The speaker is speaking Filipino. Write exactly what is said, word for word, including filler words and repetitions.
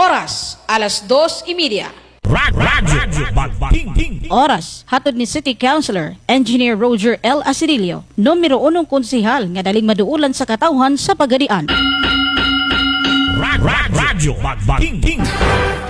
Oras, alas dos y media. Radyo Bagting. Oras, hatod ni City Councilor, Engineer Roger L. Asirilio, numero unong konsihal nga daling maduulan sa katawhan sa Pagadian. Radyo Bagting.